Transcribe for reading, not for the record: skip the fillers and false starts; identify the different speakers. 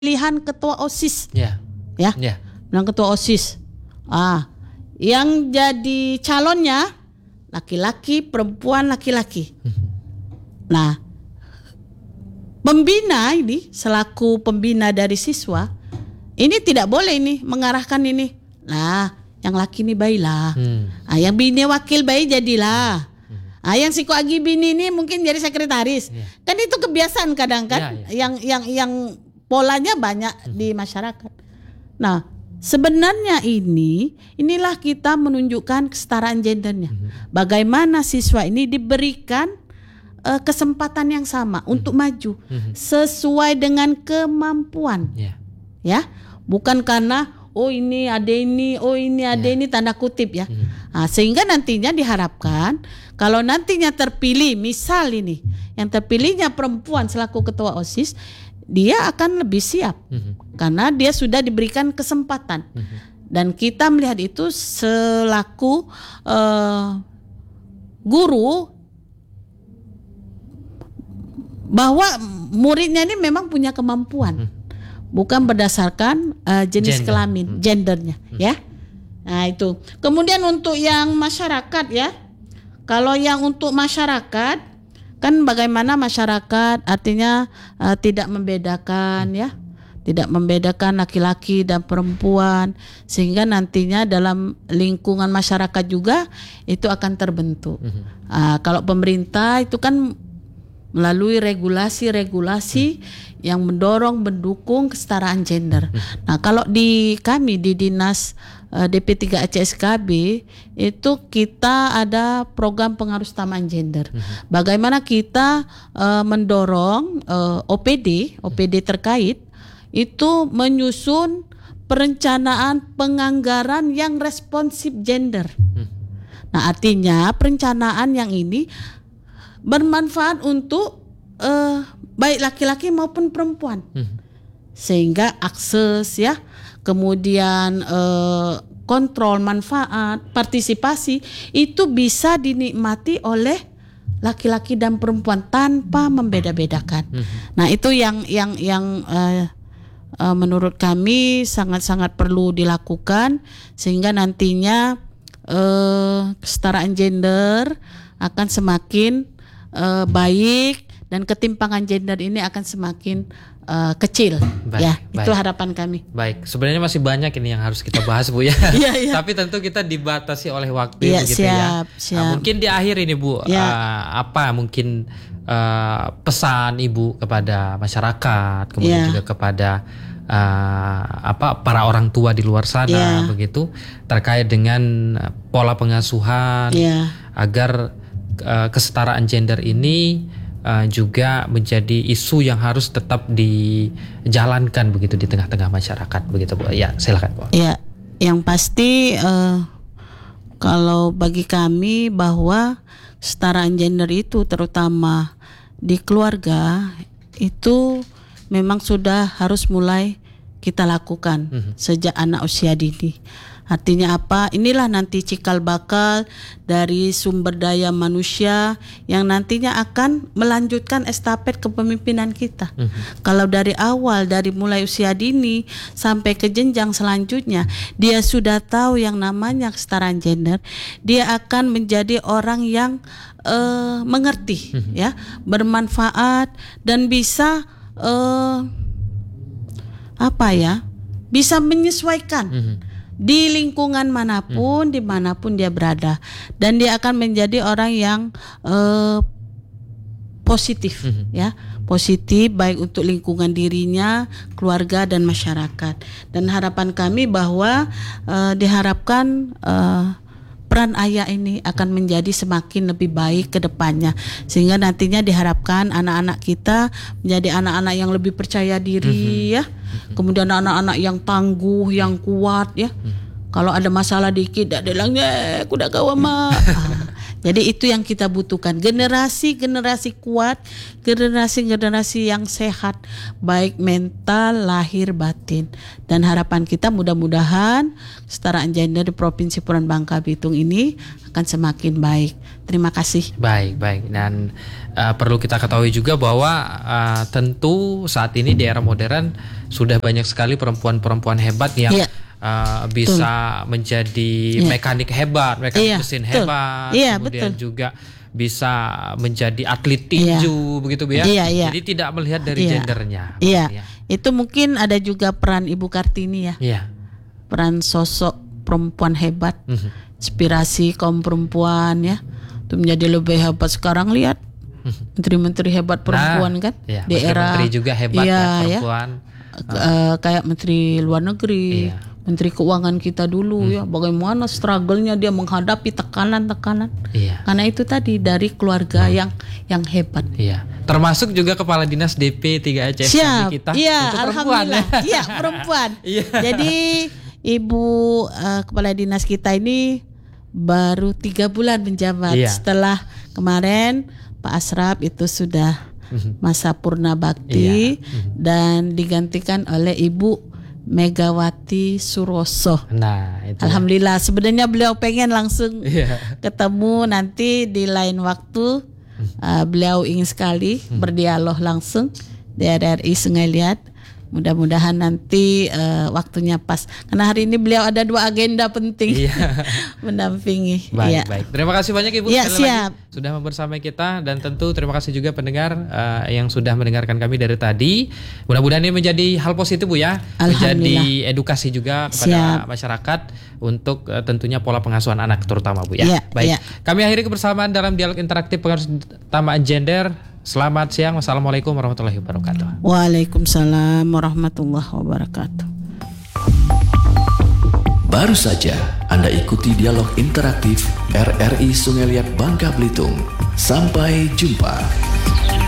Speaker 1: pemilihan ketua OSIS.
Speaker 2: Ya.
Speaker 1: Pemilihan ketua OSIS. Yang jadi calonnya laki-laki, perempuan, laki-laki. Nah, pembina ini selaku pembina dari siswa ini tidak boleh ini mengarahkan ini. Nah, yang laki ini baiklah. Yang bini wakil baik jadilah. Yang si Agi bini ini mungkin jadi sekretaris. Kan itu kebiasaan kadang kan yang polanya banyak di masyarakat. Nah, sebenarnya inilah kita menunjukkan kesetaraan gendernya. Bagaimana siswa ini diberikan kesempatan yang sama untuk maju sesuai dengan kemampuan. Ya, bukan karena ini ada ini tanda kutip ya. Sehingga nantinya diharapkan kalau nantinya terpilih, misal ini yang terpilihnya perempuan selaku ketua OSIS, dia akan lebih siap karena dia sudah diberikan kesempatan. Dan kita melihat itu selaku guru bahwa muridnya ini memang punya kemampuan, bukan berdasarkan jenis kelamin, gendernya, ya. Nah itu. Kemudian untuk yang masyarakat ya, kalau yang untuk masyarakat kan bagaimana masyarakat artinya tidak membedakan ya, tidak membedakan laki-laki dan perempuan, sehingga nantinya dalam lingkungan masyarakat juga itu akan terbentuk. Kalau pemerintah itu kan melalui regulasi-regulasi yang mendukung kesetaraan gender. Nah, kalau di kami di Dinas DP3 ACSKB itu kita ada program pengarusutamaan gender. Bagaimana kita mendorong OPD terkait itu menyusun perencanaan penganggaran yang responsif gender. Nah, artinya perencanaan yang ini bermanfaat untuk baik laki-laki maupun perempuan, sehingga akses ya, kemudian kontrol manfaat, partisipasi itu bisa dinikmati oleh laki-laki dan perempuan tanpa membeda-bedakan. Nah itu yang menurut kami sangat-sangat perlu dilakukan, sehingga nantinya kesetaraan gender akan semakin baik dan ketimpangan gender ini akan semakin kecil. Itu harapan kami.
Speaker 2: Baik, sebenarnya masih banyak ini yang harus kita bahas Bu ya. Tapi tentu kita dibatasi oleh waktu begitu ya. Nah, mungkin di akhir ini Bu, apa mungkin pesan Ibu kepada masyarakat, kemudian juga kepada para orang tua di luar sana begitu, terkait dengan pola pengasuhan agar kesetaraan gender ini juga menjadi isu yang harus tetap dijalankan begitu di tengah-tengah masyarakat begitu Bu. Ya, silakan Bu.
Speaker 1: Ya, yang pasti kalau bagi kami bahwa kesetaraan gender itu terutama di keluarga itu memang sudah harus mulai kita lakukan sejak anak usia dini. Artinya apa? Inilah nanti cikal bakal dari sumber daya manusia yang nantinya akan melanjutkan estafet kepemimpinan kita. Kalau dari awal, dari mulai usia dini sampai ke jenjang selanjutnya, dia sudah tahu yang namanya kesetaraan gender, dia akan menjadi orang yang mengerti, ya, bermanfaat dan bisa bisa menyesuaikan di lingkungan manapun, dimanapun dia berada, dan dia akan menjadi orang yang positif, ya, positif baik untuk lingkungan dirinya, keluarga dan masyarakat. Dan harapan kami bahwa diharapkan peran ayah ini akan menjadi semakin lebih baik ke depannya, sehingga nantinya diharapkan anak-anak kita menjadi anak-anak yang lebih percaya diri, ya. Kemudian anak-anak yang tangguh, yang kuat, ya. Kalau ada masalah dikit, dak bilangnya aku dak kawa mak. Jadi itu yang kita butuhkan, generasi kuat, generasi yang sehat, baik mental, lahir, batin. Dan harapan kita mudah-mudahan kesetaraan gender di Provinsi Pulau Bangka Belitung ini akan semakin baik. Terima kasih.
Speaker 2: Baik. Dan perlu kita ketahui juga bahwa tentu saat ini di era modern sudah banyak sekali perempuan-perempuan hebat yang bisa menjadi mekanik hebat, mekanik mesin hebat, kemudian juga bisa menjadi atlet tinju, begitu Bu ya. Jadi tidak melihat dari gendernya.
Speaker 1: Itu mungkin ada juga peran Ibu Kartini ya. Peran sosok perempuan hebat, inspirasi kaum perempuan ya, untuk menjadi lebih hebat. Sekarang lihat menteri-menteri hebat perempuan kan di era
Speaker 2: menteri juga hebat perempuan.
Speaker 1: Kayak Menteri Luar Negeri, Menteri Keuangan kita dulu ya, bagaimana struggle-nya dia menghadapi tekanan-tekanan. Karena itu tadi dari keluarga yang hebat.
Speaker 2: Termasuk juga Kepala Dinas DP 3 ACSD kita. Itu
Speaker 1: alhamdulillah. Perempuan. Jadi Ibu Kepala Dinas kita ini baru 3 bulan menjabat. Setelah kemarin Pak Asraf itu sudah masa purna bakti dan digantikan oleh Ibu Megawati Suroso. Alhamdulillah. Sebenarnya beliau pengen langsung ketemu nanti di lain waktu. Beliau ingin sekali berdialog langsung di RRI Sungai Liat. Mudah-mudahan nanti waktunya pas. Karena hari ini beliau ada 2 agenda penting mendampingi.
Speaker 2: Baik. Terima kasih banyak Ibu
Speaker 1: siap.
Speaker 2: Lagi sudah bersama kita, dan tentu terima kasih juga pendengar yang sudah mendengarkan kami dari tadi. Mudah-mudahan ini menjadi hal positif Bu ya. Menjadi edukasi juga kepada masyarakat untuk tentunya pola pengasuhan anak terutama Bu ya. Baik. Kami akhiri kebersamaan dalam dialog interaktif pengasuh utama gender. Selamat siang. Wassalamualaikum warahmatullahi wabarakatuh.
Speaker 1: Waalaikumsalam warahmatullahi wabarakatuh.
Speaker 3: Baru saja Anda ikuti dialog interaktif RRI Sungai Liat Bangka Belitung. Sampai jumpa.